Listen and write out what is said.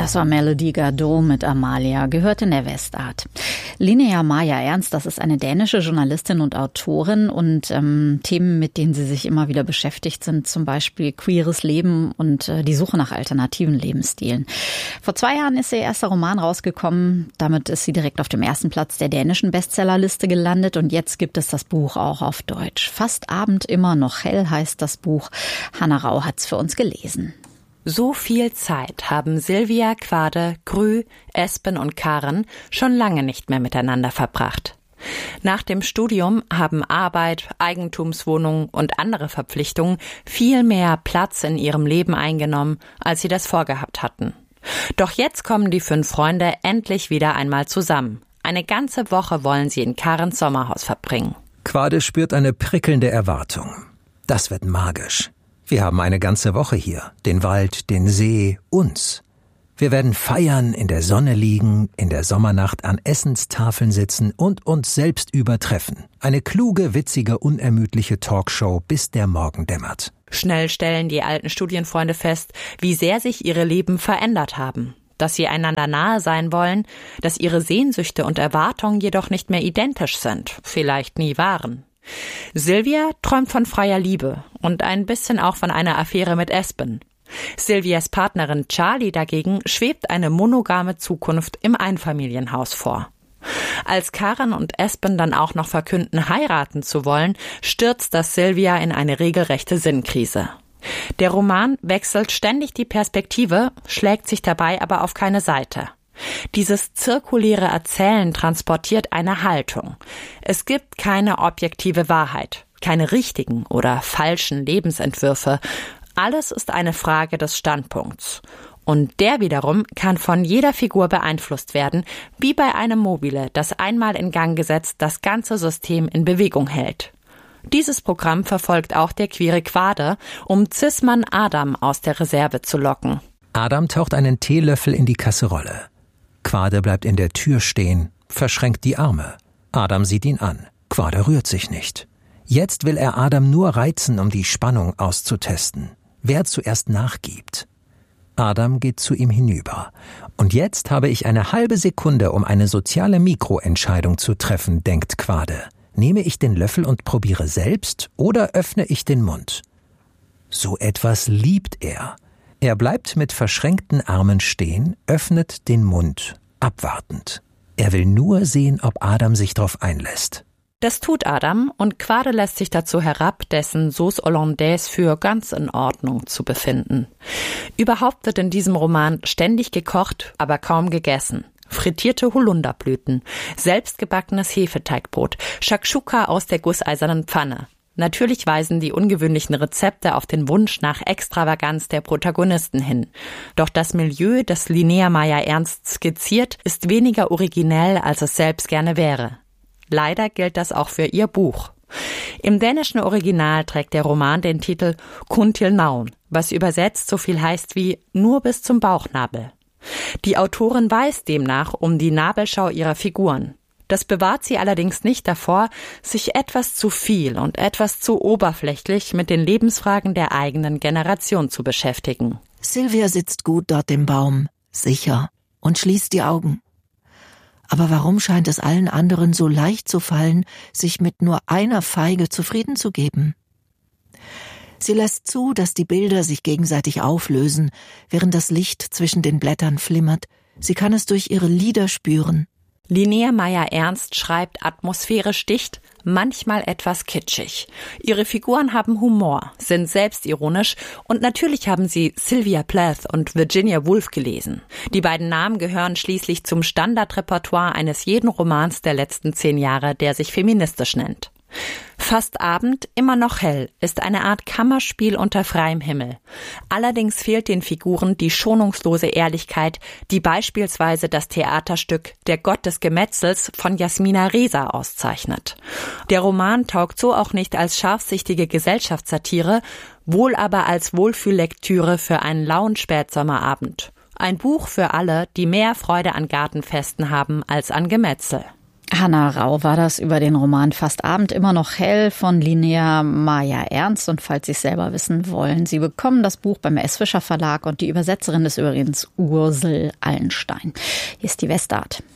Das war Melody Gardot mit Amalia, gehört in der Westart. Linnea Maja-Ernst, das ist eine dänische Journalistin und Autorin und Themen, mit denen sie sich immer wieder beschäftigt, sind zum Beispiel queeres Leben und die Suche nach alternativen Lebensstilen. Vor 2 Jahren ist ihr erster Roman rausgekommen. Damit ist sie direkt auf dem ersten Platz der dänischen Bestsellerliste gelandet und jetzt gibt es das Buch auch auf Deutsch. Fast Abend immer noch hell heißt das Buch. Hanna Rau hat's für uns gelesen. So viel Zeit haben Sylvia, Quade, Grü, Espen und Karen schon lange nicht mehr miteinander verbracht. Nach dem Studium haben Arbeit, Eigentumswohnung und andere Verpflichtungen viel mehr Platz in ihrem Leben eingenommen, als sie das vorgehabt hatten. Doch jetzt kommen die 5 Freunde endlich wieder einmal zusammen. Eine ganze Woche wollen sie in Karens Sommerhaus verbringen. Quade spürt eine prickelnde Erwartung. Das wird magisch. Wir haben eine ganze Woche hier. Den Wald, den See, uns. Wir werden feiern, in der Sonne liegen, in der Sommernacht an Essenstafeln sitzen und uns selbst übertreffen. Eine kluge, witzige, unermüdliche Talkshow, bis der Morgen dämmert. Schnell stellen die alten Studienfreunde fest, wie sehr sich ihre Leben verändert haben. Dass sie einander nahe sein wollen, dass ihre Sehnsüchte und Erwartungen jedoch nicht mehr identisch sind, vielleicht nie waren. Sylvia träumt von freier Liebe und ein bisschen auch von einer Affäre mit Espen. Sylvias Partnerin Charlie dagegen schwebt eine monogame Zukunft im Einfamilienhaus vor. Als Karen und Espen dann auch noch verkünden, heiraten zu wollen, stürzt das Sylvia in eine regelrechte Sinnkrise. Der Roman wechselt ständig die Perspektive, schlägt sich dabei aber auf keine Seite. Dieses zirkuläre Erzählen transportiert eine Haltung. Es gibt keine objektive Wahrheit, keine richtigen oder falschen Lebensentwürfe. Alles ist eine Frage des Standpunkts. Und der wiederum kann von jeder Figur beeinflusst werden, wie bei einem Mobile, das einmal in Gang gesetzt das ganze System in Bewegung hält. Dieses Programm verfolgt auch der queere Quade, um Cis-Mann Adam aus der Reserve zu locken. Adam taucht einen Teelöffel in die Kasserolle. Quade bleibt in der Tür stehen, verschränkt die Arme. Adam sieht ihn an. Quade rührt sich nicht. Jetzt will er Adam nur reizen, um die Spannung auszutesten. Wer zuerst nachgibt. Adam geht zu ihm hinüber. Und jetzt habe ich eine halbe Sekunde, um eine soziale Mikroentscheidung zu treffen, denkt Quade. Nehme ich den Löffel und probiere selbst oder öffne ich den Mund? So etwas liebt er. Er bleibt mit verschränkten Armen stehen, öffnet den Mund, abwartend. Er will nur sehen, ob Adam sich drauf einlässt. Das tut Adam und Quade lässt sich dazu herab, dessen Sauce Hollandaise für ganz in Ordnung zu befinden. Überhaupt wird in diesem Roman ständig gekocht, aber kaum gegessen. Frittierte Holunderblüten, selbstgebackenes Hefeteigbrot, Shakshuka aus der gusseisernen Pfanne. Natürlich weisen die ungewöhnlichen Rezepte auf den Wunsch nach Extravaganz der Protagonisten hin. Doch das Milieu, das Linnea Maja-Ernst skizziert, ist weniger originell, als es selbst gerne wäre. Leider gilt das auch für ihr Buch. Im dänischen Original trägt der Roman den Titel Kun til navn, was übersetzt so viel heißt wie nur bis zum Bauchnabel. Die Autorin weiß demnach um die Nabelschau ihrer Figuren. Das bewahrt sie allerdings nicht davor, sich etwas zu viel und etwas zu oberflächlich mit den Lebensfragen der eigenen Generation zu beschäftigen. Sylvia sitzt gut dort im Baum, sicher, und schließt die Augen. Aber warum scheint es allen anderen so leicht zu fallen, sich mit nur einer Feige zufrieden zu geben? Sie lässt zu, dass die Bilder sich gegenseitig auflösen, während das Licht zwischen den Blättern flimmert. Sie kann es durch ihre Lieder spüren. Linnea Maja-Ernst schreibt atmosphärisch dicht, manchmal etwas kitschig. Ihre Figuren haben Humor, sind selbstironisch und natürlich haben sie Sylvia Plath und Virginia Woolf gelesen. Die beiden Namen gehören schließlich zum Standardrepertoire eines jeden Romans der letzten 10 Jahre, der sich feministisch nennt. Fast Abend, immer noch hell ist eine Art Kammerspiel unter freiem Himmel. Allerdings fehlt den Figuren die schonungslose Ehrlichkeit, die beispielsweise das Theaterstück Der Gott des Gemetzels von Jasmina Reza auszeichnet. Der Roman taugt so auch nicht als scharfsichtige Gesellschaftssatire, wohl aber als Wohlfühllektüre für einen lauen Spätsommerabend. Ein Buch für alle, die mehr Freude an Gartenfesten haben als an Gemetzel. Hanna Rau war das über den Roman Fast Abend immer noch hell von Linnea Mayer-Ernst. Und falls Sie es selber wissen wollen, Sie bekommen das Buch beim S. Fischer Verlag und die Übersetzerin ist übrigens Ursel Allenstein. Hier ist die Westart.